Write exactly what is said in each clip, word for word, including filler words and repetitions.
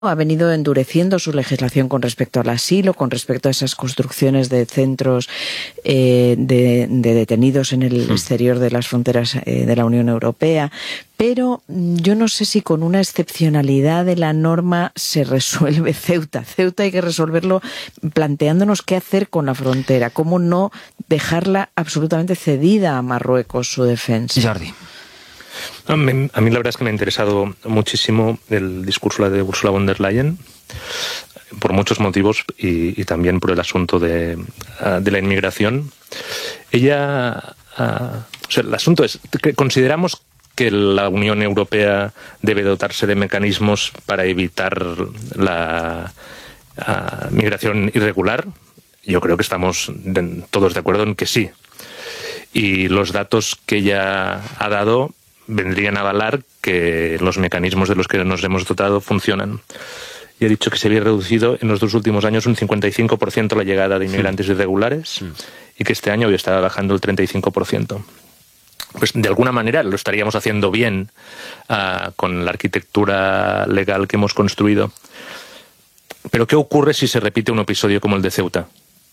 ha venido endureciendo su legislación con respecto al asilo, con respecto a esas construcciones de centros eh, de, de detenidos en el exterior de las fronteras eh, de la Unión Europea. Pero yo no sé si con una excepcionalidad de la norma se resuelve Ceuta. Ceuta hay que resolverlo planteándonos qué hacer con la frontera, cómo no dejarla absolutamente cedida a Marruecos su defensa. Jordi. A mí, a mí la verdad es que me ha interesado muchísimo el discurso de Ursula von der Leyen, por muchos motivos y, y también por el asunto de, de la inmigración. Ella, uh, o sea, el asunto es que consideramos que la Unión Europea debe dotarse de mecanismos para evitar la uh, migración irregular. Yo creo que estamos de, todos de acuerdo en que sí. Y los datos que ella ha dado vendrían a avalar que los mecanismos de los que nos hemos dotado funcionan. Y he dicho que se había reducido en los dos últimos años un cincuenta y cinco por ciento la llegada de inmigrantes sí. irregulares sí. y que este año hoy estaba bajando el treinta y cinco por ciento. Pues de alguna manera lo estaríamos haciendo bien uh, con la arquitectura legal que hemos construido. Pero ¿qué ocurre si se repite un episodio como el de Ceuta?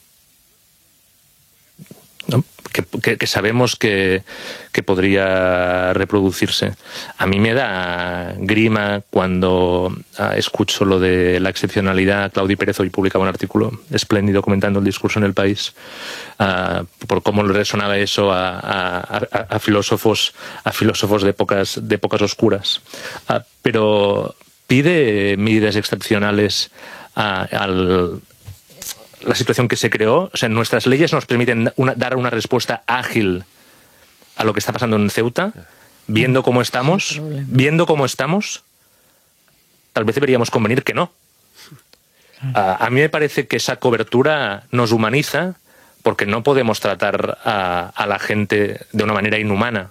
¿No? Que, que, que sabemos que, que podría reproducirse. A mí me da grima cuando uh, escucho lo de la excepcionalidad. Claudi Pérez hoy publicaba un artículo espléndido comentando el discurso en El País, uh, por cómo le resonaba eso a, a, a, a filósofos a filósofos de épocas, de épocas oscuras. Uh, pero pide medidas excepcionales uh, al... la situación que se creó. O sea, nuestras leyes nos permiten una, dar una respuesta ágil a lo que está pasando en Ceuta, viendo cómo estamos, viendo cómo estamos, tal vez deberíamos convenir que no. A, a mí me parece que esa cobertura nos humaniza porque no podemos tratar a, a la gente de una manera inhumana.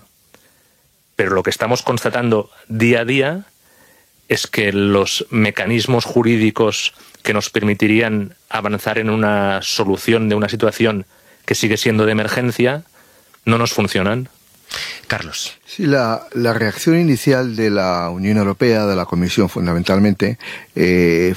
Pero lo que estamos constatando día a día es que los mecanismos jurídicos que nos permitirían avanzar en una solución de una situación que sigue siendo de emergencia no nos funcionan. Carlos. Sí, la, la reacción inicial de la Unión Europea, de la Comisión fundamentalmente, eh,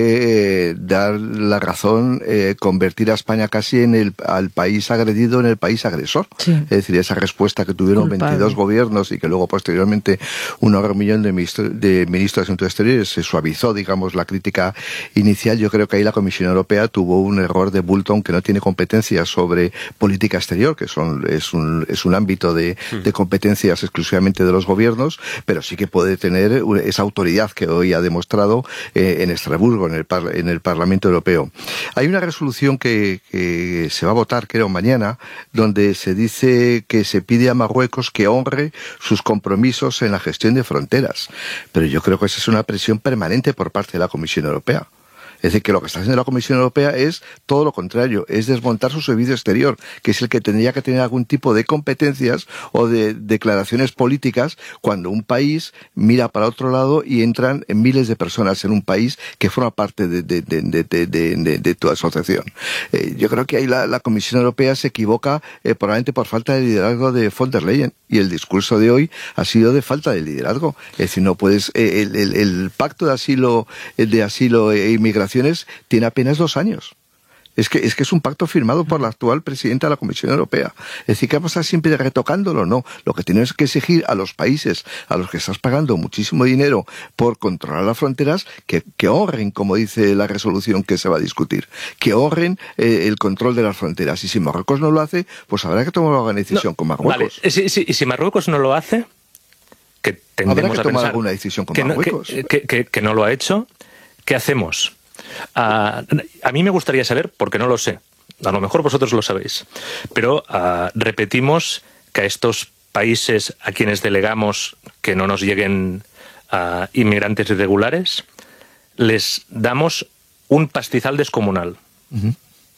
fue dar la razón, eh, convertir a España casi en el al país agredido en el país agresor. Sí. Es decir, esa respuesta que tuvieron Culpable. veintidós gobiernos y que luego posteriormente un millón de, ministro, de ministros de Asuntos Exteriores se suavizó, digamos, la crítica inicial. Yo creo que ahí la Comisión Europea tuvo un error de bulto, aunque no tiene competencias sobre política exterior, que son es un, es un ámbito de, de competencias exclusivamente de los gobiernos, pero sí que puede tener esa autoridad que hoy ha demostrado eh, en Estrasburgo, en el, par, en el Parlamento Europeo. Hay una resolución que, que se va a votar, creo, mañana, donde se dice que se pide a Marruecos que honre sus compromisos en la gestión de fronteras. Pero yo creo que esa es una presión permanente por parte de la Comisión Europea. Es decir, que lo que está haciendo la Comisión Europea es todo lo contrario, es desmontar su servicio exterior, que es el que tendría que tener algún tipo de competencias o de declaraciones políticas cuando un país mira para otro lado y entran miles de personas en un país que forma parte de, de, de, de, de, de, de, de tu asociación. Eh, yo creo que ahí la, la Comisión Europea se equivoca eh, probablemente por falta de liderazgo de von der Leyen, y el discurso de hoy ha sido de falta de liderazgo. Es decir, no puedes, eh, el, el, el pacto de asilo, de asilo e inmigración tiene apenas dos años. Es que, es que es un pacto firmado por la actual presidenta de la Comisión Europea. Es decir, que vamos a estar siempre retocándolo. No. Lo que tienes que exigir a los países a los que estás pagando muchísimo dinero por controlar las fronteras, que, que honren, como dice la resolución que se va a discutir, que honren eh, el control de las fronteras. Y si Marruecos no lo hace, pues habrá que tomar una decisión no, con Marruecos. Vale. Si, si, y si Marruecos no lo hace, que tendremos habrá que a tomar pensar alguna decisión con que Marruecos. No, que, que, que, que no lo ha hecho. ¿Qué hacemos? Uh, a mí me gustaría saber, porque no lo sé, a lo mejor vosotros lo sabéis, pero uh, repetimos que a estos países a quienes delegamos que no nos lleguen uh, inmigrantes irregulares, les damos un pastizal descomunal. Uh-huh.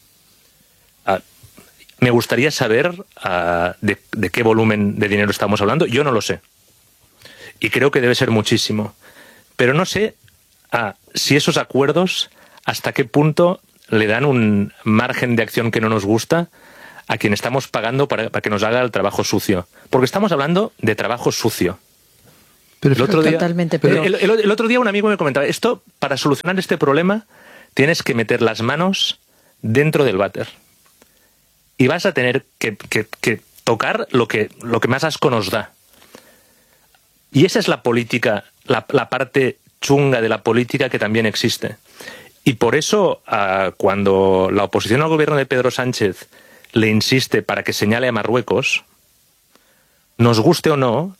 uh, me gustaría saber uh, de, de qué volumen de dinero estamos hablando. Yo no lo sé. Y creo que debe ser muchísimo. Pero no sé uh, si esos acuerdos hasta qué punto le dan un margen de acción que no nos gusta a quien estamos pagando para, para que nos haga el trabajo sucio. Porque estamos hablando de trabajo sucio. Pero el otro día, totalmente. Pero... El, el, el otro día un amigo me comentaba, esto, para solucionar este problema, tienes que meter las manos dentro del váter. Y vas a tener que, que, que tocar lo que, lo que más asco nos da. Y esa es la política, la, la parte chunga de la política que también existe. Y por eso, uh, cuando la oposición al gobierno de Pedro Sánchez le insiste para que señale a Marruecos, nos guste o no,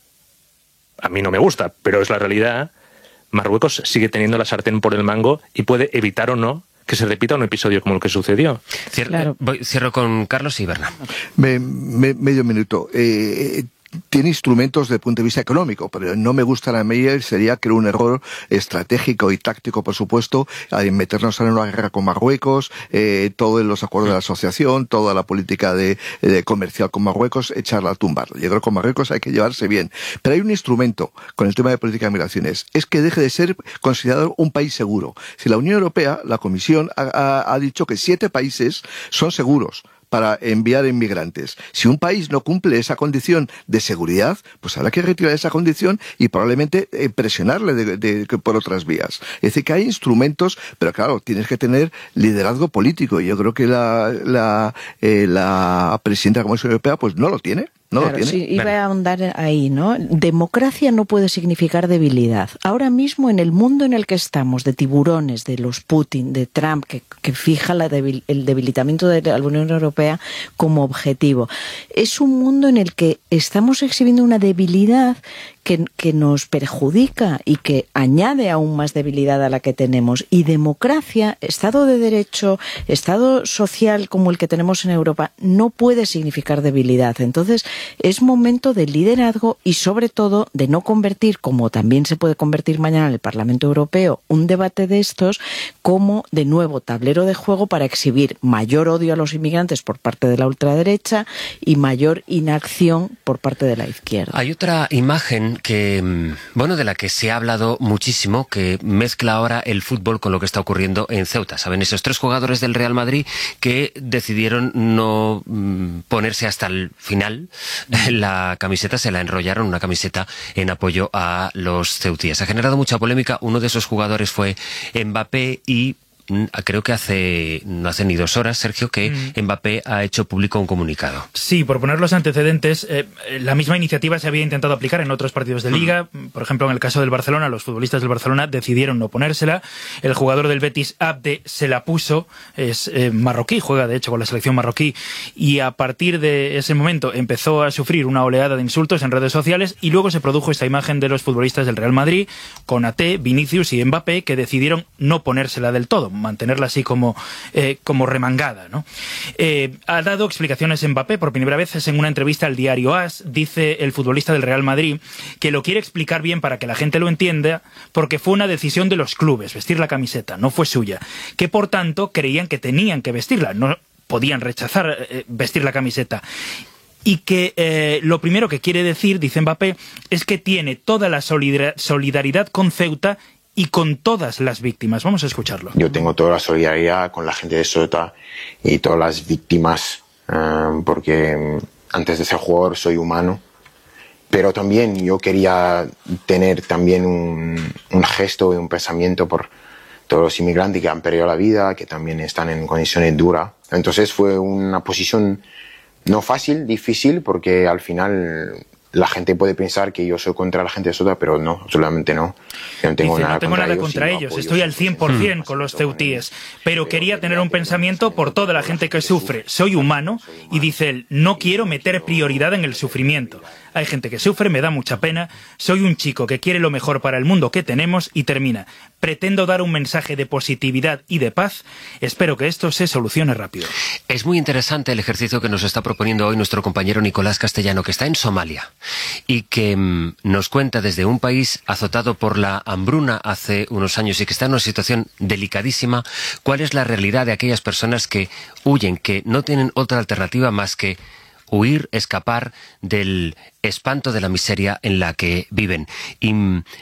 a mí no me gusta, pero es la realidad, Marruecos sigue teniendo la sartén por el mango y puede evitar o no que se repita un episodio como el que sucedió. Cierro, claro. voy, cierro con Carlos y Berna. Me, me, medio minuto. Eh, tiene instrumentos desde el punto de vista económico, pero no me gusta la medida, sería que era un error estratégico y táctico, por supuesto, en meternos en una guerra con Marruecos, eh, todos los acuerdos de la asociación, toda la política de, de comercial con Marruecos, echarla a tumbar. Yo creo que con Marruecos hay que llevarse bien. Pero hay un instrumento con el tema de política de migraciones, es que deje de ser considerado un país seguro. Si la Unión Europea, la Comisión, ha, ha, ha dicho que siete países son seguros para enviar inmigrantes. Si un país no cumple esa condición de seguridad, pues habrá que retirar esa condición y probablemente eh, presionarle de, de, de, por otras vías. Es decir, que hay instrumentos, pero claro, tienes que tener liderazgo político. Y yo creo que la, la, eh, la presidenta de la Comisión Europea pues no lo tiene. No claro, lo tiene. Sí, iba a ahondar ahí, ¿no? Democracia no puede significar debilidad. Ahora mismo, en el mundo en el que estamos, de tiburones, de los Putin, de Trump, que, que fija la debil, el debilitamiento de la Unión Europea como objetivo, es un mundo en el que estamos exhibiendo una debilidad que, que nos perjudica y que añade aún más debilidad a la que tenemos. Y democracia, Estado de Derecho, Estado social como el que tenemos en Europa, no puede significar debilidad. Entonces, es momento de liderazgo y, sobre todo, de no convertir, como también se puede convertir mañana en el Parlamento Europeo, un debate de estos como, de nuevo, tablero de juego para exhibir mayor odio a los inmigrantes por parte de la ultraderecha y mayor inacción por parte de la izquierda. Hay otra imagen que, bueno, de la que se ha hablado muchísimo, que mezcla ahora el fútbol con lo que está ocurriendo en Ceuta. ¿Saben? Esos tres jugadores del Real Madrid que decidieron no ponerse hasta el final la camiseta, se la enrollaron, una camiseta en apoyo a los ceutíes. Ha generado mucha polémica. Uno de esos jugadores fue Mbappé y creo que hace no hace ni dos horas, Sergio, que mm. Mbappé ha hecho público un comunicado. Sí, por poner los antecedentes, eh, la misma iniciativa se había intentado aplicar en otros partidos de Liga. Mm. Por ejemplo, en el caso del Barcelona, los futbolistas del Barcelona decidieron no ponérsela. El jugador del Betis, Abde, se la puso. Es eh, marroquí, juega de hecho con la selección marroquí. Y a partir de ese momento empezó a sufrir una oleada de insultos en redes sociales y luego se produjo esta imagen de los futbolistas del Real Madrid, Konaté, Vinicius y Mbappé, que decidieron no ponérsela del todo, mantenerla así como, eh, como remangada, ¿no? Eh, ha dado explicaciones Mbappé por primera vez es en una entrevista al diario AS. Dice el futbolista del Real Madrid que lo quiere explicar bien para que la gente lo entienda, porque fue una decisión de los clubes vestir la camiseta, no fue suya, que por tanto creían que tenían que vestirla, no podían rechazar eh, vestir la camiseta. Y que eh, lo primero que quiere decir, dice Mbappé, es que tiene toda la solidaridad con Ceuta y con todas las víctimas. Vamos a escucharlo. Yo tengo toda la solidaridad con la gente de Ceuta y todas las víctimas, uh, porque antes de ser jugador soy humano, pero también yo quería tener también un, un gesto y un pensamiento por todos los inmigrantes que han perdido la vida, que también están en condiciones duras. Entonces fue una posición no fácil, difícil, porque al final la gente puede pensar que yo soy contra la gente de Ceuta, pero no, solamente no. Yo no tengo Dice, nada no tengo contra nada ellos, contra ellos, estoy al cien por cien mm. con los ceutíes, pero quería tener un pensamiento por toda la gente que sufre. Soy humano y dice él, no quiero meter prioridad en el sufrimiento. Hay gente que sufre, me da mucha pena. Soy un chico que quiere lo mejor para el mundo que tenemos y termina. Pretendo dar un mensaje de positividad y de paz. Espero que esto se solucione rápido. Es muy interesante el ejercicio que nos está proponiendo hoy nuestro compañero Nicolás Castellano, que está en Somalia y que mmm, nos cuenta desde un país azotado por la hambruna hace unos años y que está en una situación delicadísima, cuál es la realidad de aquellas personas que huyen, que no tienen otra alternativa más que huir, escapar del espanto de la miseria en la que viven. Y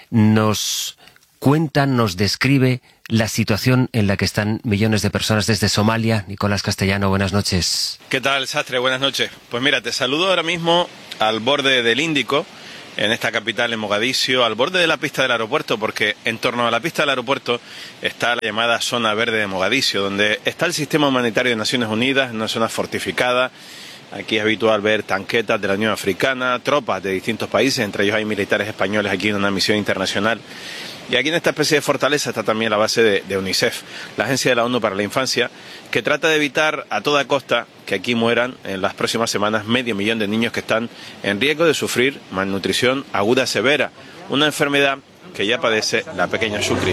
nos cuenta, nos describe la situación en la que están millones de personas desde Somalia. Nicolás Castellano, buenas noches. ¿Qué tal, Sastre? Buenas noches. Pues mira, te saludo ahora mismo al borde del Índico, en esta capital, en Mogadiscio, al borde de la pista del aeropuerto, porque en torno a la pista del aeropuerto está la llamada zona verde de Mogadiscio, donde está el sistema humanitario de Naciones Unidas, en una zona fortificada. Aquí es habitual ver tanquetas de la Unión Africana, tropas de distintos países, entre ellos hay militares españoles aquí en una misión internacional. Y aquí en esta especie de fortaleza está también la base de, de UNICEF, la Agencia de la ONU para la Infancia, que trata de evitar a toda costa que aquí mueran en las próximas semanas medio millón de niños que están en riesgo de sufrir malnutrición aguda severa, una enfermedad que ya padece la pequeña Shukri.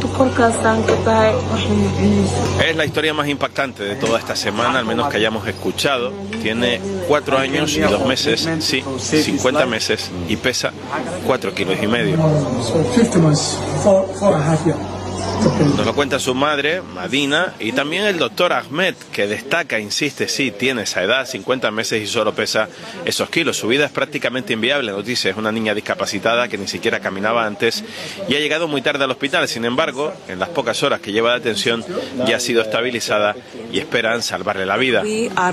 Es la historia más impactante de toda esta semana, al menos que hayamos escuchado. Tiene cuatro años y dos meses, sí, cincuenta meses, y pesa cuatro kilos y medio. Nos lo cuenta su madre, Madina, y también el doctor Ahmed, que destaca, insiste, sí, tiene esa edad, cincuenta meses y solo pesa esos kilos. Su vida es prácticamente inviable, nos dice, es una niña discapacitada que ni siquiera caminaba antes y ha llegado muy tarde al hospital. Sin embargo, en las pocas horas que lleva de atención ya ha sido estabilizada y esperan salvarle la vida.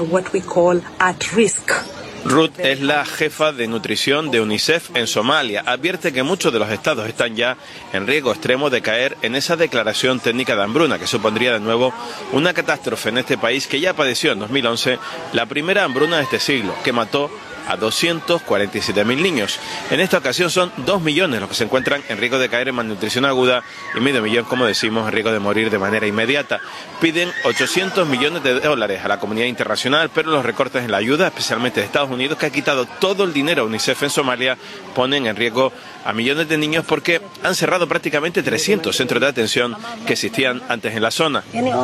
Ruth es la jefa de nutrición de UNICEF en Somalia. Advierte que muchos de los estados están ya en riesgo extremo de caer en esa declaración técnica de hambruna, que supondría de nuevo una catástrofe en este país que ya padeció en dos mil once la primera hambruna de este siglo, que mató a doscientos cuarenta y siete mil niños. En esta ocasión son dos millones los que se encuentran en riesgo de caer en malnutrición aguda y medio millón, como decimos, en riesgo de morir de manera inmediata. Piden ochocientos millones de dólares a la comunidad internacional, pero los recortes en la ayuda, especialmente de Estados Unidos, que ha quitado todo el dinero a UNICEF en Somalia, ponen en riesgo a millones de niños porque han cerrado prácticamente trescientos centros de atención que existían antes en la zona.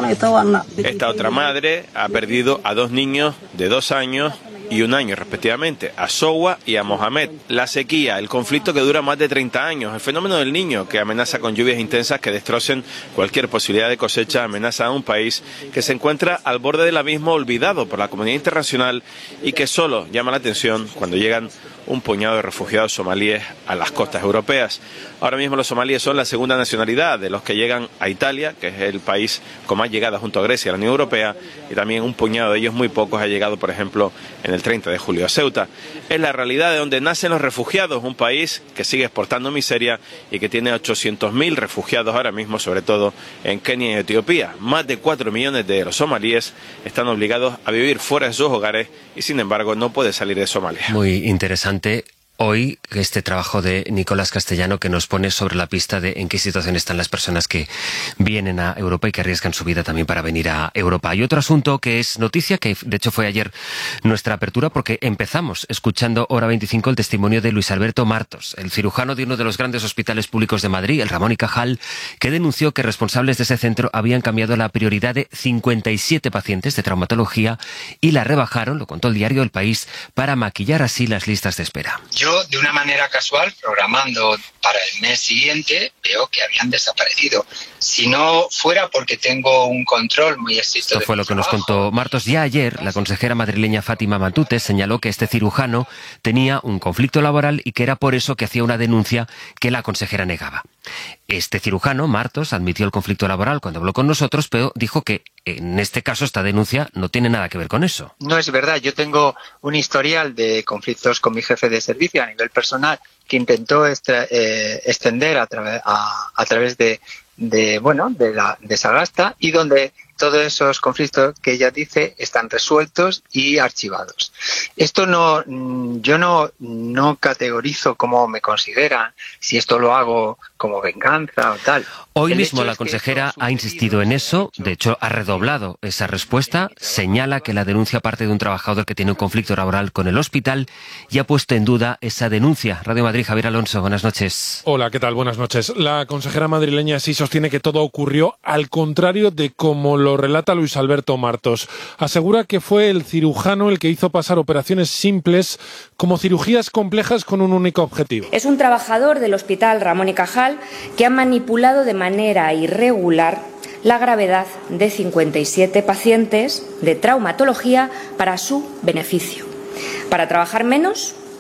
Esta otra madre ha perdido a dos niños de dos años y un año respectivamente, a Sowa y a Mohamed. La sequía, el conflicto que dura más de treinta años, el fenómeno del Niño, que amenaza con lluvias intensas que destrocen cualquier posibilidad de cosecha, amenaza a un país que se encuentra al borde del abismo, olvidado por la comunidad internacional y que solo llama la atención cuando llegan un puñado de refugiados somalíes a las costas europeas. Ahora mismo los somalíes son la segunda nacionalidad de los que llegan a Italia, que es el país con más llegadas junto a Grecia a la Unión Europea, y también un puñado de ellos, muy pocos, ha llegado, por ejemplo, en el treinta de julio a Ceuta. Es la realidad de donde nacen los refugiados, un país que sigue exportando miseria y que tiene ochocientos mil refugiados ahora mismo, sobre todo en Kenia y Etiopía. Más de cuatro millones de los somalíes están obligados a vivir fuera de sus hogares y, sin embargo, no pueden salir de Somalia. Muy interesante. Hoy, este trabajo de Nicolás Castellano, que nos pone sobre la pista de en qué situación están las personas que vienen a Europa y que arriesgan su vida también para venir a Europa. Hay otro asunto que es noticia, que de hecho fue ayer nuestra apertura, porque empezamos escuchando Hora veinticinco el testimonio de Luis Alberto Martos, el cirujano de uno de los grandes hospitales públicos de Madrid, el Ramón y Cajal, que denunció que responsables de ese centro habían cambiado la prioridad de cincuenta y siete pacientes de traumatología y la rebajaron, lo contó el diario El País, para maquillar así las listas de espera. Yo, de una manera casual, programando para el mes siguiente, veo que habían desaparecido. Si no fuera porque tengo un control muy estricto. Esto fue lo que nos contó Martos. Ya ayer, la consejera madrileña Fátima Matute señaló que este cirujano tenía un conflicto laboral y que era por eso que hacía una denuncia que la consejera negaba. Este cirujano, Martos, admitió el conflicto laboral cuando habló con nosotros, pero dijo que en este caso esta denuncia no tiene nada que ver con eso. No es verdad. Yo tengo un historial de conflictos con mi jefe de servicio a nivel personal que intentó extra, eh, extender a, tra- a, a través de, de bueno de la de Sagasta, y donde todos esos conflictos que ella dice están resueltos y archivados. Esto no, yo no, no categorizo cómo me consideran, si esto lo hago como venganza o tal. Hoy El mismo hecho la es que consejera esto ha ha insistido en eso, de hecho ha redoblado esa respuesta, señala que la denuncia parte de un trabajador que tiene un conflicto laboral con el hospital y ha puesto en duda esa denuncia. Radio Madrid, Javier Alonso, buenas noches. Hola, ¿qué tal? Buenas noches. La consejera madrileña sí sostiene que todo ocurrió al contrario de como lo relata Luis Alberto Martos. Asegura que fue el cirujano el que hizo pasar operaciones simples como cirugías complejas con un único objetivo. Es un trabajador del Hospital Ramón y Cajal que ha manipulado de manera irregular la gravedad de cincuenta y siete pacientes de traumatología para su beneficio, para trabajar menos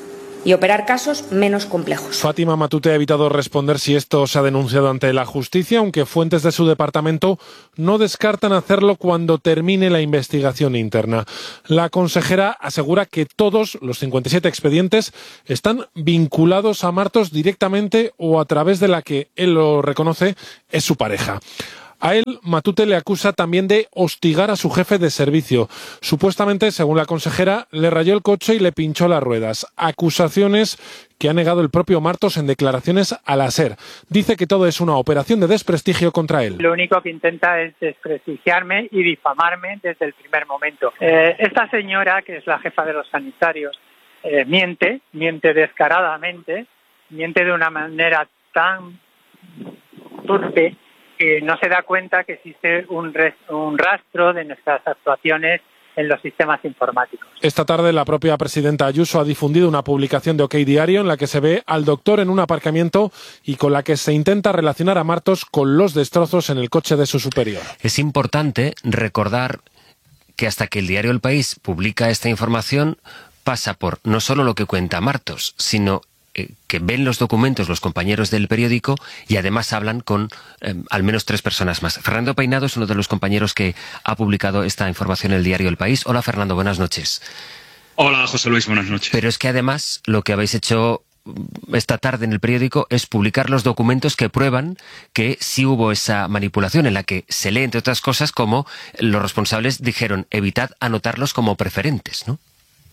y operar casos menos complejos. Fátima Matute ha evitado responder si esto se ha denunciado ante la justicia, aunque fuentes de su departamento no descartan hacerlo cuando termine la investigación interna. La consejera asegura que todos los cincuenta y siete expedientes están vinculados a Martos directamente o a través de la que él lo reconoce es su pareja. A él, Matute le acusa también de hostigar a su jefe de servicio. Supuestamente, según la consejera, le rayó el coche y le pinchó las ruedas. Acusaciones que ha negado el propio Martos en declaraciones a la SER. Dice que todo es una operación de desprestigio contra él. Lo único que intenta es desprestigiarme y difamarme desde el primer momento. Eh, esta señora, que es la jefa de los sanitarios, eh, miente, miente descaradamente, miente de una manera tan torpe que no se da cuenta que existe un, res, un rastro de nuestras actuaciones en los sistemas informáticos. Esta tarde la propia presidenta Ayuso ha difundido una publicación de OK Diario en la que se ve al doctor en un aparcamiento y con la que se intenta relacionar a Martos con los destrozos en el coche de su superior. Es importante recordar que hasta que el diario El País publica esta información pasa por no solo lo que cuenta Martos, sino que ven los documentos los compañeros del periódico y además hablan con eh, al menos tres personas más. Fernando Peinado es uno de los compañeros que ha publicado esta información en el diario El País. Hola, Fernando, buenas noches. Hola, José Luis, buenas noches. Pero es que además lo que habéis hecho esta tarde en el periódico es publicar los documentos que prueban que sí hubo esa manipulación, en la que se lee, entre otras cosas, como los responsables dijeron evitad anotarlos como preferentes, ¿no?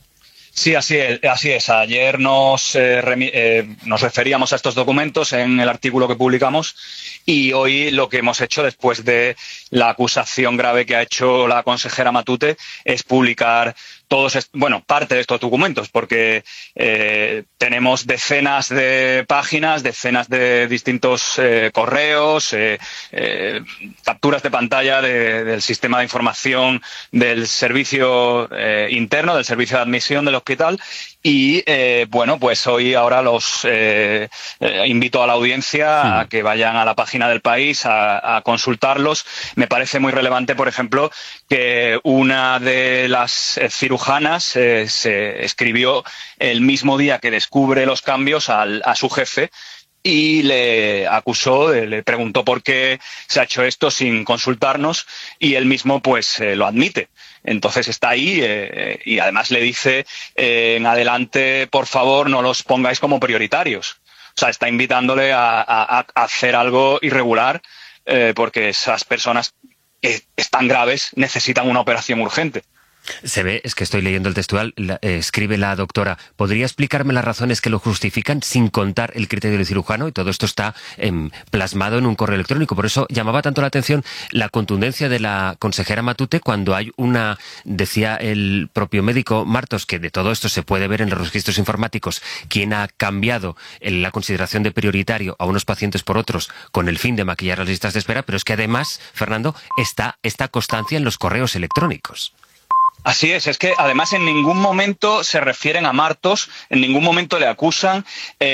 Sí, así es. Así es. Ayer nos, eh, eh, nos referíamos a estos documentos en el artículo que publicamos y hoy lo que hemos hecho después de la acusación grave que ha hecho la consejera Matute es publicar todos, bueno, parte de estos documentos, porque eh, tenemos decenas de páginas, decenas de distintos eh, correos, eh, eh, capturas de pantalla de, del sistema de información del servicio eh, interno, del servicio de admisión del hospital. Y, eh, bueno, pues hoy ahora los eh, eh, invito a la audiencia sí. a que vayan a la página del País a, a consultarlos. Me parece muy relevante, por ejemplo, que una de las eh, cirujanas eh, se escribió el mismo día que descubre los cambios al, a su jefe y le acusó, le preguntó por qué se ha hecho esto sin consultarnos y él mismo pues eh, lo admite. Entonces está ahí eh, y además le dice eh, en adelante, por favor, no los pongáis como prioritarios. O sea, está invitándole a, a, a hacer algo irregular eh, porque esas personas que están graves necesitan una operación urgente. Se ve, es que estoy leyendo el textual, la, eh, escribe la doctora, ¿podría explicarme las razones que lo justifican sin contar el criterio del cirujano? Y todo esto está eh, plasmado en un correo electrónico. Por eso llamaba tanto la atención la contundencia de la consejera Matute cuando hay una, decía el propio médico Martos, que de todo esto se puede ver en los registros informáticos, quien ha cambiado en la consideración de prioritario a unos pacientes por otros con el fin de maquillar las listas de espera, pero es que además, Fernando, está esta constancia en los correos electrónicos. Así es, es que además en ningún momento se refieren a Martos, en ningún momento le acusan.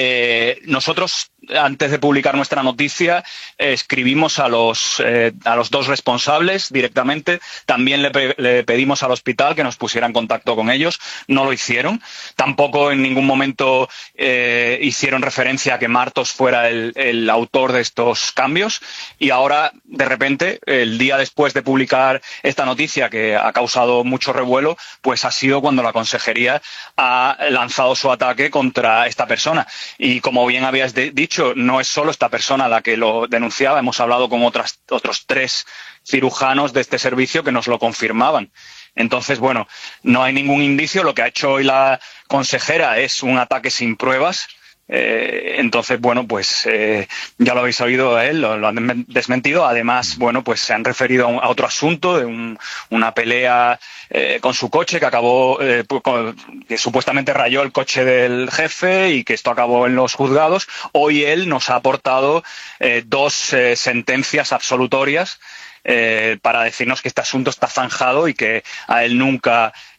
Eh, nosotros, antes de publicar nuestra noticia, eh, escribimos a los, eh, a los dos responsables directamente. También le, pe le pedimos al hospital que nos pusiera en contacto con ellos. No lo hicieron. Tampoco en ningún momento eh, hicieron referencia a que Martos fuera el, el autor de estos cambios. Y ahora, de repente, el día después de publicar esta noticia, que ha causado mucho revuelo, pues ha sido cuando la consejería ha lanzado su ataque contra esta persona. Y como bien habías dicho, no es solo esta persona la que lo denunciaba, hemos hablado con otras, otros tres cirujanos de este servicio que nos lo confirmaban. Entonces, bueno, no hay ningún indicio, lo que ha hecho hoy la consejera es un ataque sin pruebas. Eh, entonces, bueno, pues eh, ya lo habéis oído a él, lo, lo han desmentido. Además, bueno, pues se han referido a, un, a otro asunto de un, una pelea eh, con su coche que acabó, eh, con, que supuestamente rayó el coche del jefe y que esto acabó en los juzgados. Hoy él nos ha aportado eh, dos eh, sentencias absolutorias Eh, para decirnos que este asunto está zanjado y que a él nunca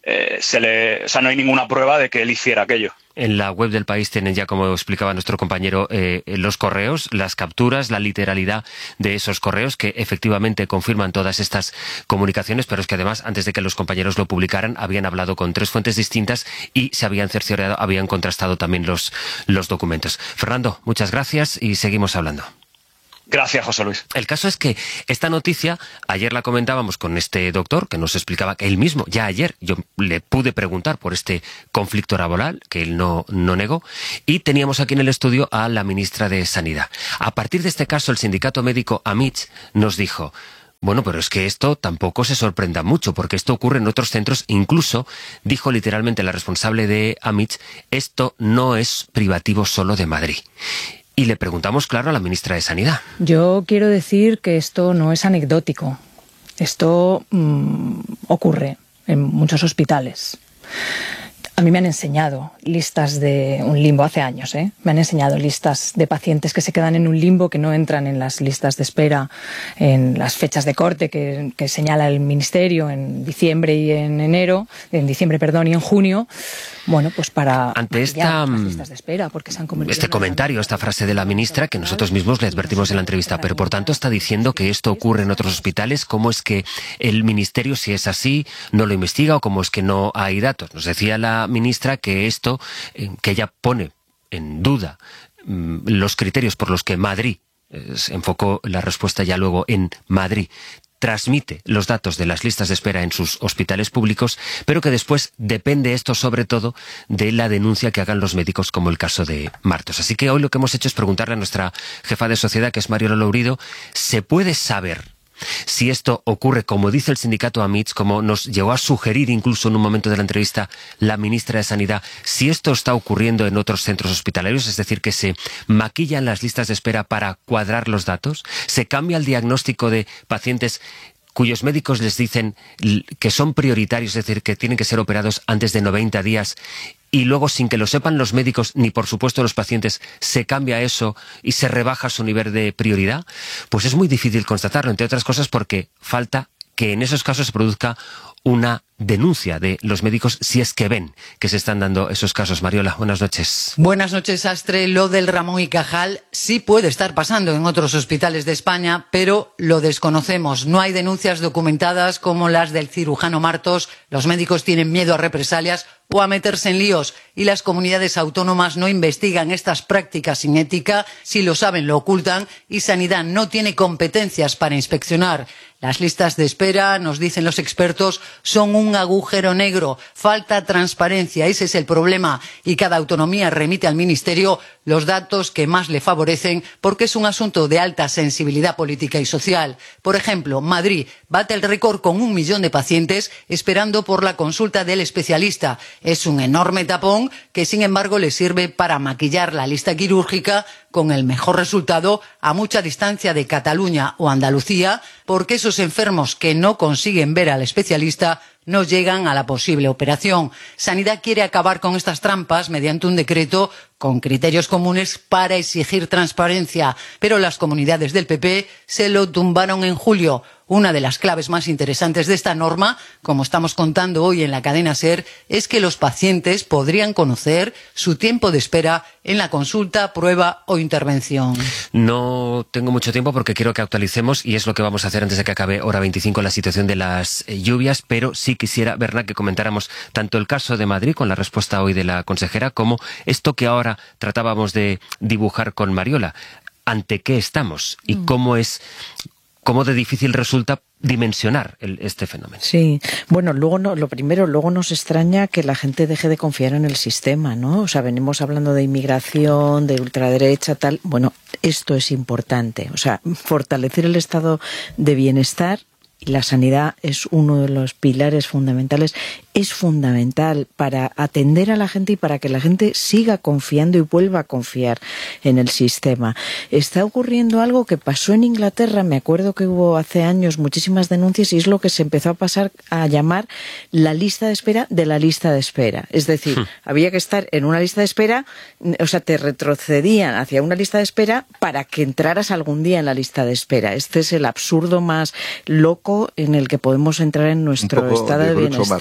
eh, se le, o sea, no hay ninguna prueba de que él hiciera aquello. En la web del País tienen ya, como explicaba nuestro compañero, eh, los correos, las capturas, la literalidad de esos correos que efectivamente confirman todas estas comunicaciones, pero es que además, antes de que los compañeros lo publicaran, habían hablado con tres fuentes distintas y se habían cerciorado, habían contrastado también los, los documentos. Fernando, muchas gracias y seguimos hablando. Gracias, José Luis. El caso es que esta noticia, ayer la comentábamos con este doctor, que nos explicaba que él mismo, ya ayer, yo le pude preguntar por este conflicto laboral, que él no, no negó, y teníamos aquí en el estudio a la ministra de Sanidad. A partir de este caso, el sindicato médico AMITS nos dijo: bueno, pero es que esto tampoco se sorprenda mucho, porque esto ocurre en otros centros. Incluso, dijo literalmente la responsable de AMITS, esto no es privativo solo de Madrid. Y le preguntamos, claro, a la ministra de Sanidad. Yo quiero decir que esto no es anecdótico. Esto mmm, ocurre en muchos hospitales. A mí me han enseñado listas de un limbo hace años, ¿eh? Me han enseñado listas de pacientes que se quedan en un limbo, que no entran en las listas de espera, en las fechas de corte que, que señala el Ministerio en diciembre y en enero, en diciembre, perdón, y en junio. Bueno, pues para ante esta las listas de espera, porque se han convertido este comentario, esta frase de la ministra que nosotros mismos le advertimos en la entrevista, pero por tanto está diciendo que esto ocurre en otros hospitales. ¿Cómo es que el Ministerio, si es así, no lo investiga o cómo es que no hay datos? Nos decía la ministra que esto, eh, que ella pone en duda mmm, los criterios por los que Madrid, eh, se enfocó la respuesta ya luego en Madrid, transmite los datos de las listas de espera en sus hospitales públicos, pero que después depende esto sobre todo de la denuncia que hagan los médicos, como el caso de Martos. Así que hoy lo que hemos hecho es preguntarle a nuestra jefa de sociedad, que es Mariola Lourido, ¿se puede saber si esto ocurre, como dice el sindicato AMITS, como nos llegó a sugerir incluso en un momento de la entrevista la ministra de Sanidad, si esto está ocurriendo en otros centros hospitalarios, es decir, que se maquillan las listas de espera para cuadrar los datos, se cambia el diagnóstico de pacientes cuyos médicos les dicen que son prioritarios, es decir, que tienen que ser operados antes de noventa días, y luego, sin que lo sepan los médicos ni por supuesto los pacientes, se cambia eso y se rebaja su nivel de prioridad. Pues es muy difícil constatarlo, entre otras cosas porque falta que en esos casos se produzca una denuncia de los médicos si es que ven que se están dando esos casos. Mariola, buenas noches. Buenas noches, Astre. Lo del Ramón y Cajal sí puede estar pasando en otros hospitales de España, pero lo desconocemos. No hay denuncias documentadas como las del cirujano Martos. Los médicos tienen miedo a represalias o a meterse en líos, y las comunidades autónomas no investigan estas prácticas sin ética. Si lo saben, lo ocultan, y Sanidad no tiene competencias para inspeccionar. Las listas de espera, nos dicen los expertos, son un agujero negro. Falta transparencia, ese es el problema, y cada autonomía remite al Ministerio los datos que más le favorecen, porque es un asunto de alta sensibilidad política y social. Por ejemplo, Madrid bate el récord con un millón de pacientes esperando por la consulta del especialista. Es un enorme tapón que, sin embargo, le sirve para maquillar la lista quirúrgica, con el mejor resultado a mucha distancia de Cataluña o Andalucía, porque esos enfermos que no consiguen ver al especialista no llegan a la posible operación. Sanidad quiere acabar con estas trampas mediante un decreto con criterios comunes para exigir transparencia, pero las comunidades del P P se lo tumbaron en julio. Una de las claves más interesantes de esta norma, como estamos contando hoy en la cadena SER, es que los pacientes podrían conocer su tiempo de espera en la consulta, prueba o intervención. No tengo mucho tiempo porque quiero que actualicemos, y es lo que vamos a hacer antes de que acabe hora veinticinco, la situación de las lluvias, pero sí quisiera, Berna, que comentáramos tanto el caso de Madrid, con la respuesta hoy de la consejera, como esto que ahora tratábamos de dibujar con Mariola. ¿Ante qué estamos? ¿Y cómo es, cómo de difícil resulta dimensionar el, este fenómeno? Sí, bueno, luego no, lo primero, luego nos extraña que la gente deje de confiar en el sistema, ¿no? O sea, venimos hablando de inmigración, de ultraderecha, tal. Bueno, esto es importante. O sea, fortalecer el estado de bienestar, y la sanidad es uno de los pilares fundamentales, es fundamental para atender a la gente y para que la gente siga confiando y vuelva a confiar en el sistema. Está ocurriendo algo que pasó en Inglaterra, me acuerdo que hubo hace años muchísimas denuncias, y es lo que se empezó a pasar a llamar la lista de espera de la lista de espera. Es decir, hmm. había que estar en una lista de espera, o sea, te retrocedían hacia una lista de espera para que entraras algún día en la lista de espera. Este es el absurdo más loco en el que podemos entrar en nuestro estado de, de bienestar, ¿no?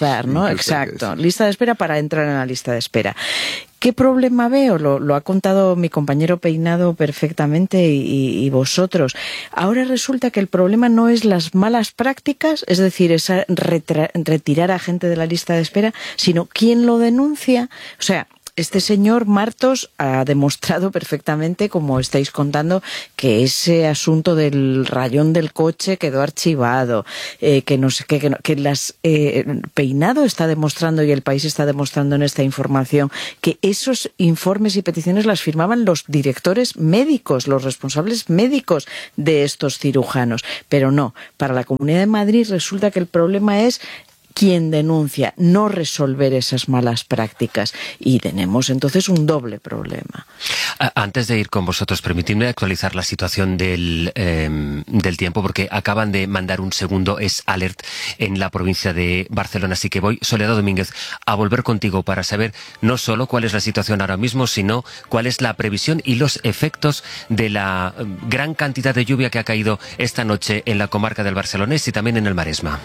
¿no? Exacto, lista de espera para entrar en la lista de espera. ¿Qué problema veo? Lo, lo ha contado mi compañero Peinado perfectamente y, y vosotros. Ahora resulta que el problema no es las malas prácticas, es decir, esa retra- retirar a gente de la lista de espera, sino quién lo denuncia. O sea, este señor Martos ha demostrado perfectamente, como estáis contando, que ese asunto del rayón del coche quedó archivado, eh, que no sé qué, que, no, que las eh, Peinado está demostrando y el país está demostrando en esta información que esos informes y peticiones las firmaban los directores médicos, los responsables médicos de estos cirujanos. Pero no, para la Comunidad de Madrid resulta que el problema es quien denuncia, no resolver esas malas prácticas. Y tenemos entonces un doble problema. Antes de ir con vosotros, permitidme actualizar la situación del, eh, del tiempo, porque acaban de mandar un segundo es alert en la provincia de Barcelona. Así que voy, Soledad Domínguez, a volver contigo para saber no solo cuál es la situación ahora mismo, sino cuál es la previsión y los efectos de la gran cantidad de lluvia que ha caído esta noche en la comarca del Barcelonés y también en el Maresma.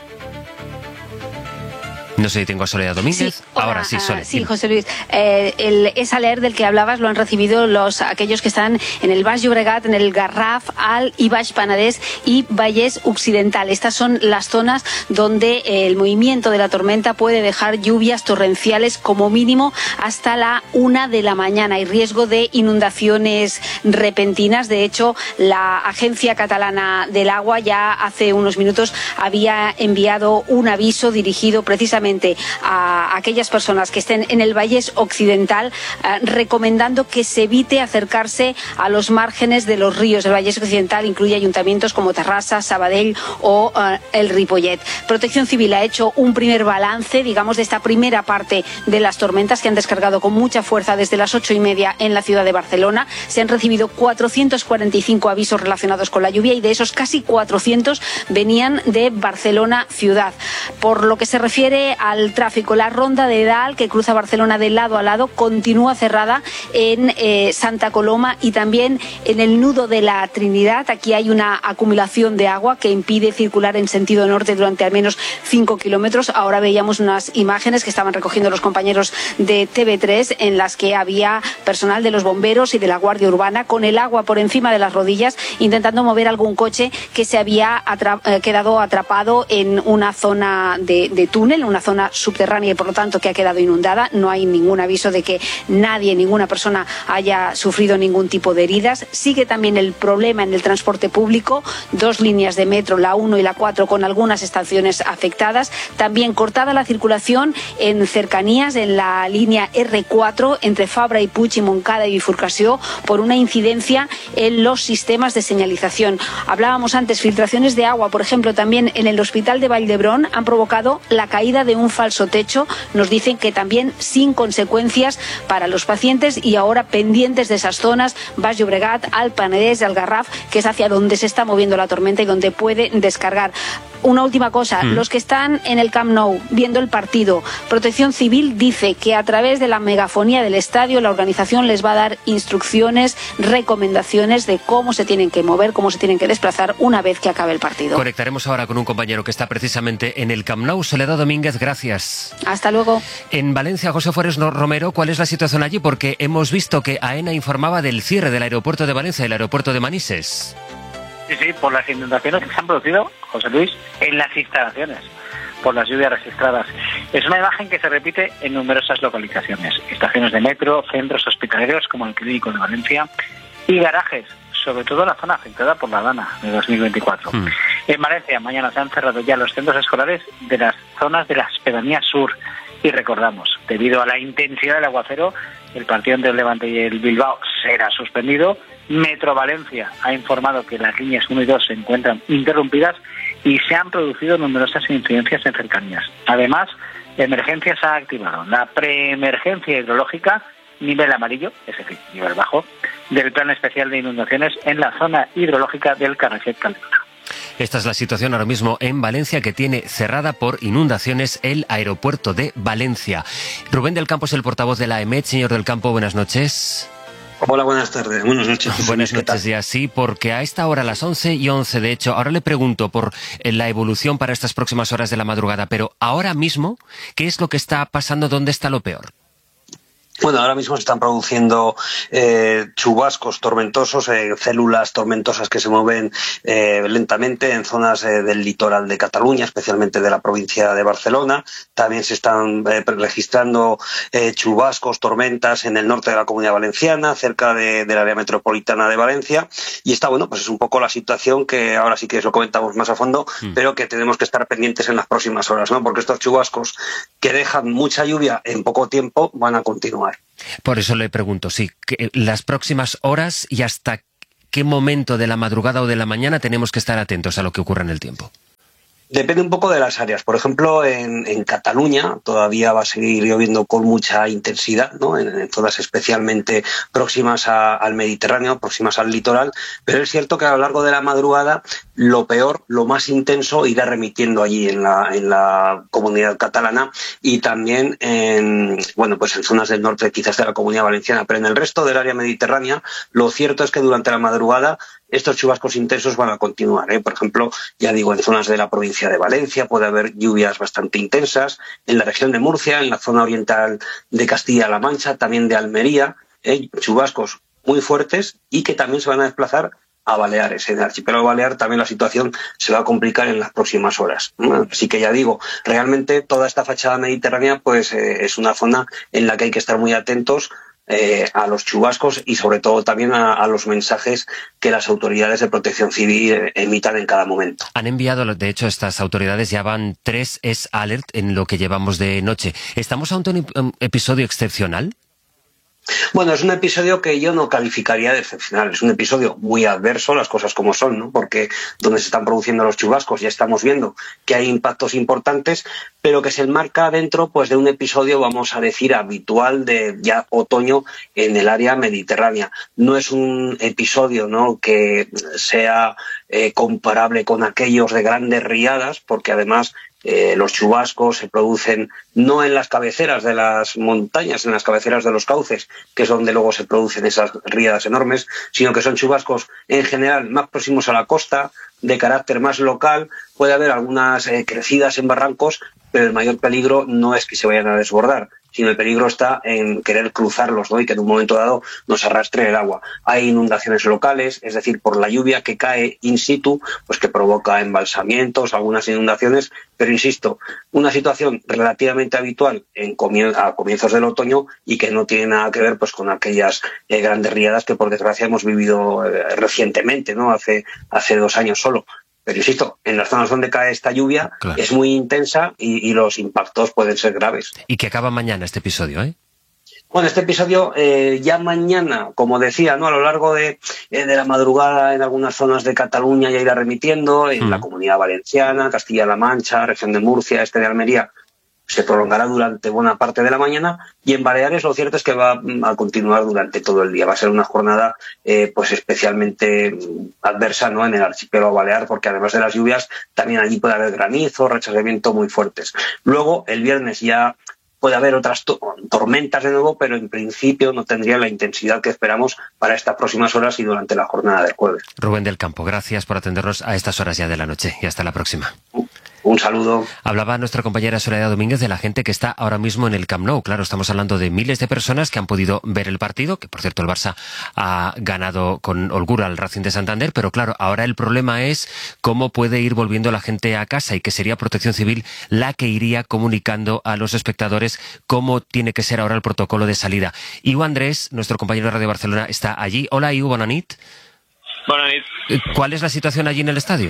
No sé si tengo a Soledad Domínguez. Sí, hola, ahora sí, Soledad. Uh, sí, José Luis. Eh, el, esa alert del que hablabas lo han recibido los aquellos que están en el Baix Llobregat, en el Garraf, Alt y Baix Penedès y Vallès Occidental. Estas son las zonas donde el movimiento de la tormenta puede dejar lluvias torrenciales como mínimo hasta la una de la mañana. Hay riesgo de inundaciones repentinas. De hecho, la Agencia Catalana del Agua ya hace unos minutos había enviado un aviso dirigido precisamente a aquellas personas que estén en el Vallès Occidental, eh, recomendando que se evite acercarse a los márgenes de los ríos. El Vallès Occidental incluye ayuntamientos como Terrassa, Sabadell o eh, el Ripollet. Protección Civil ha hecho un primer balance, digamos, de esta primera parte de las tormentas que han descargado con mucha fuerza desde las ocho y media en la ciudad de Barcelona. Se han recibido cuatrocientos cuarenta y cinco avisos relacionados con la lluvia y de esos casi cuatrocientos venían de Barcelona ciudad. Por lo que se refiere al tráfico, la ronda de Dalt, que cruza Barcelona de lado a lado, continúa cerrada en eh, Santa Coloma y también en el nudo de la Trinidad. Aquí hay una acumulación de agua que impide circular en sentido norte durante al menos cinco kilómetros. Ahora veíamos unas imágenes que estaban recogiendo los compañeros de T V tres en las que había personal de los bomberos y de la Guardia Urbana con el agua por encima de las rodillas intentando mover algún coche que se había atra- eh, quedado atrapado en una zona de, de túnel, una zona subterránea y por lo tanto que ha quedado inundada. No hay ningún aviso de que nadie, ninguna persona haya sufrido ningún tipo de heridas. Sigue también el problema en el transporte público, dos líneas de metro, la uno y la cuatro, con algunas estaciones afectadas. También cortada la circulación en cercanías en la línea erre cuatro entre Fabra y Puig y Montcada y Bifurcació por una incidencia en los sistemas de señalización. Hablábamos antes, filtraciones de agua, por ejemplo, también en el Hospital de Vall d'Hebron han provocado la caída de un falso techo. Nos dicen que también sin consecuencias para los pacientes y ahora pendientes de esas zonas, Baix Llobregat, Alt Penedès, el Garraf, que es hacia donde se está moviendo la tormenta y donde puede descargar. Una última cosa, mm. los que están en el Camp Nou viendo el partido, Protección Civil dice que a través de la megafonía del estadio la organización les va a dar instrucciones, recomendaciones de cómo se tienen que mover, cómo se tienen que desplazar una vez que acabe el partido. Conectaremos ahora con un compañero que está precisamente en el Camp Nou. Soledad Domínguez, gracias. Hasta luego. En Valencia, José Fuertes Romero, ¿cuál es la situación allí? Porque hemos visto que AENA informaba del cierre del aeropuerto de Valencia y el aeropuerto de Manises. Sí, sí, por las inundaciones que se han producido, José Luis, en las instalaciones, por las lluvias registradas. Es una imagen que se repite en numerosas localizaciones, estaciones de metro, centros hospitalarios como el Clínico de Valencia y garajes, sobre todo en la zona afectada por la Dana de dos mil veinticuatro. Mm. En Valencia, mañana se han cerrado ya los centros escolares de las zonas de las pedanías sur. Y recordamos, debido a la intensidad del aguacero, el partido entre el Levante y el Bilbao será suspendido. Metro Valencia ha informado que las líneas uno y dos se encuentran interrumpidas y se han producido numerosas incidencias en cercanías. Además, Emergencias ha activado la preemergencia hidrológica nivel amarillo, es decir, nivel bajo, del Plan Especial de Inundaciones en la zona hidrológica del Carrefour Calderona. Esta es la situación ahora mismo en Valencia, que tiene cerrada por inundaciones el aeropuerto de Valencia. Rubén del Campo es el portavoz de la AEMET. Señor del Campo, buenas noches. Hola, buenas tardes. Buenas noches. Buenas noches, ya sí, porque a esta hora, a las once y once, de hecho, ahora le pregunto por la evolución para estas próximas horas de la madrugada, pero ahora mismo, ¿qué es lo que está pasando? ¿Dónde está lo peor? Bueno, ahora mismo se están produciendo eh, chubascos tormentosos, eh, células tormentosas que se mueven eh, lentamente en zonas eh, del litoral de Cataluña, especialmente de la provincia de Barcelona. También se están eh, registrando eh, chubascos, tormentas en el norte de la Comunidad Valenciana, cerca de, del área metropolitana de Valencia. Y está, bueno, pues es un poco la situación que ahora sí que lo comentamos más a fondo, mm. pero que tenemos que estar pendientes en las próximas horas, ¿no? Porque estos chubascos que dejan mucha lluvia en poco tiempo van a continuar. Por eso le pregunto, sí, que las próximas horas y hasta qué momento de la madrugada o de la mañana tenemos que estar atentos a lo que ocurra en el tiempo. Depende un poco de las áreas. Por ejemplo, en, en Cataluña todavía va a seguir lloviendo con mucha intensidad, ¿no? En, en zonas especialmente próximas a, al Mediterráneo, próximas al litoral, pero es cierto que a lo largo de la madrugada lo peor, lo más intenso, irá remitiendo allí en la, en la comunidad catalana y también en, bueno, pues en zonas del norte quizás de la Comunidad Valenciana, pero en el resto del área mediterránea lo cierto es que durante la madrugada estos chubascos intensos van a continuar, ¿eh? Por ejemplo, ya digo, en zonas de la provincia de Valencia puede haber lluvias bastante intensas, en la región de Murcia, en la zona oriental de Castilla-La Mancha, también de Almería, ¿eh? Chubascos muy fuertes y que también se van a desplazar a Baleares. En el archipiélago balear también la situación se va a complicar en las próximas horas. Así que ya digo, realmente toda esta fachada mediterránea pues eh, es una zona en la que hay que estar muy atentos Eh, a los chubascos y sobre todo también a, a los mensajes que las autoridades de protección civil emitan en cada momento. Han enviado, de hecho, estas autoridades ya van tres S alert en lo que llevamos de noche. ¿Estamos ante un episodio excepcional? Bueno, es un episodio que yo no calificaría de excepcional. Es un episodio muy adverso, las cosas como son, ¿no? Porque donde se están produciendo los chubascos ya estamos viendo que hay impactos importantes, pero que se enmarca dentro pues de un episodio, vamos a decir, habitual de ya otoño en el área mediterránea. No es un episodio, ¿no?, que sea eh, comparable con aquellos de grandes riadas, porque además Eh, los chubascos se producen no en las cabeceras de las montañas, en las cabeceras de los cauces, que es donde luego se producen esas riadas enormes, sino que son chubascos en general más próximos a la costa, de carácter más local. Puede haber algunas eh, crecidas en barrancos, pero el mayor peligro no es que se vayan a desbordar, sino el peligro está en querer cruzarlos, ¿no?, y que en un momento dado nos arrastre el agua. Hay inundaciones locales, es decir, por la lluvia que cae in situ, pues que provoca embalsamientos, algunas inundaciones, pero insisto, una situación relativamente habitual en comien- a comienzos del otoño y que no tiene nada que ver pues con aquellas eh, grandes riadas que por desgracia hemos vivido eh, recientemente, ¿no?, hace, hace dos años solo. Pero insisto, en las zonas donde cae esta lluvia claro. es muy intensa y, y los impactos pueden ser graves. Y que acaba mañana este episodio, ¿eh? Bueno, este episodio eh, ya mañana, como decía, ¿no?, a lo largo de, eh, de la madrugada en algunas zonas de Cataluña ya irá remitiendo, en mm. la Comunidad Valenciana, Castilla-La Mancha, región de Murcia, este de Almería, se prolongará durante buena parte de la mañana, y en Baleares lo cierto es que va a continuar durante todo el día. Va a ser una jornada eh, pues especialmente adversa, ¿no?, en el archipiélago balear, porque además de las lluvias también allí puede haber granizo, rachas de viento muy fuertes. Luego el viernes ya puede haber otras to- tormentas de nuevo, pero en principio no tendría la intensidad que esperamos para estas próximas horas y durante la jornada del jueves. Rubén del Campo, gracias por atendernos a estas horas ya de la noche y hasta la próxima. Un saludo. Hablaba nuestra compañera Soledad Domínguez de la gente que está ahora mismo en el Camp Nou. Claro, estamos hablando de miles de personas que han podido ver el partido, que por cierto el Barça ha ganado con holgura al Racing de Santander, pero claro, ahora el problema es cómo puede ir volviendo la gente a casa y que sería Protección Civil la que iría comunicando a los espectadores cómo tiene que ser ahora el protocolo de salida. Ivo Andrés, nuestro compañero de Radio Barcelona, está allí. Hola Ivo, bona nit. Bona nit. ¿Cuál es la situación allí en el estadio?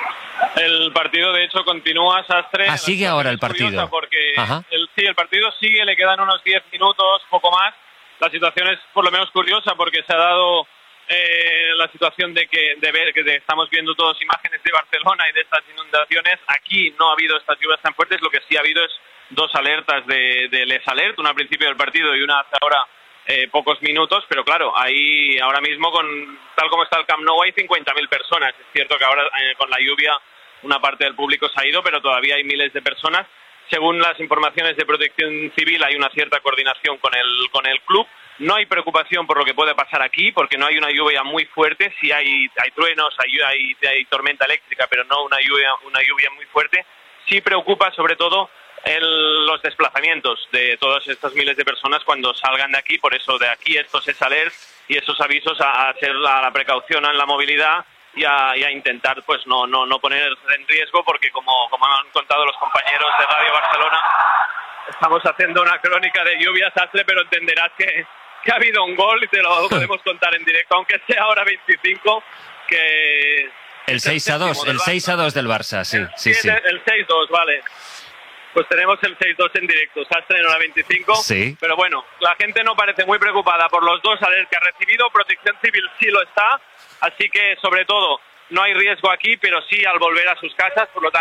El partido, de hecho, continúa, Sastre. Ah, sigue ahora el partido. Porque el, sí, el partido sigue, le quedan unos diez minutos, poco más. La situación es por lo menos curiosa porque se ha dado eh, la situación de que de ver que de, estamos viendo todas imágenes de Barcelona y de estas inundaciones. Aquí no ha habido estas lluvias tan fuertes, lo que sí ha habido es dos alertas de, de Les Alert, una al principio del partido y una hace ahora eh, pocos minutos, pero claro, ahí ahora mismo, con tal como está el Camp Nou, hay cincuenta mil personas. Es cierto que ahora eh, con la lluvia una parte del público se ha ido, pero todavía hay miles de personas. Según las informaciones de Protección Civil, hay una cierta coordinación con el con el club. No hay preocupación por lo que puede pasar aquí, porque no hay una lluvia muy fuerte. Sí hay, hay truenos, hay, hay, hay tormenta eléctrica, pero no una lluvia, una lluvia muy fuerte. Sí preocupa sobre todo el, los desplazamientos de todos estos miles de personas cuando salgan de aquí. Por eso de aquí estos es alert y esos avisos a, a hacer la, la precaución en la movilidad y a, y a intentar pues no, no, no poner en riesgo, porque como, como han contado los compañeros de Radio Barcelona, estamos haciendo una crónica de lluvia, Sastre, pero entenderás que que ha habido un gol y te lo podemos contar en directo, aunque sea ahora veinticinco, que... El seis a dos, el seis a dos del Barça, sí, sí, sí. El seis dos, vale. Pues tenemos el seis dos en directo, Sastre en hora veinticinco, sí. Pero bueno, la gente no parece muy preocupada por los dos alertas que ha recibido, Protección Civil sí lo está, así que sobre todo no hay riesgo aquí, pero sí al volver a sus casas, por lo tanto